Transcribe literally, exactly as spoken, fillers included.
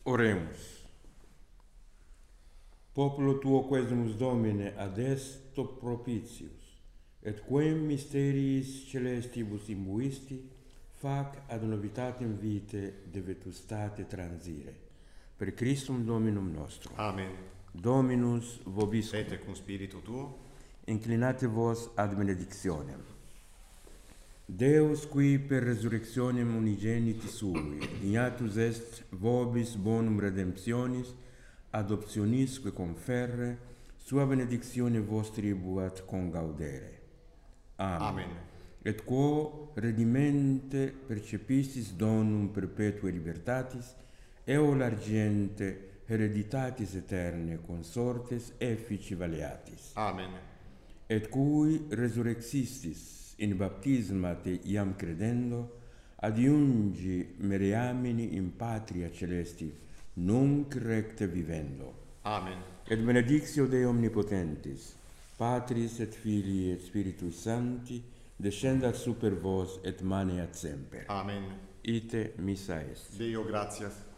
Oremus. Popolo tuo quesumus Domine ad esto propitius, et quem mysteris celestibus imbuisti, fac ad novitatem vitae de vetustate transire. Per Christum Dominum nostrum. Amen. Dominus vobiscum. Et cum spiritu tuo. Inclinate vos ad benedictionem. Deus, qui per resurrectionem unigeniti sui, dignatus est vobis bonum redemptionis, adoptionisque conferre, sua benedictione vos tribuat congaudere. Amen. Amen. Et quo redimente percepistis donum perpetuae libertatis, eo largiente hereditatis eterne consortes effici valeatis. Amen. Et cui resurrexistis in baptisma te iam credendo, adiungi mereamini in patria celesti, nunc recte vivendo. Amen. Et benedictio Dei omnipotentis, Patris et Filii et Spiritui Sancti, descendat super vos et maneat semper. Amen. Ite missa est. Deo gratias.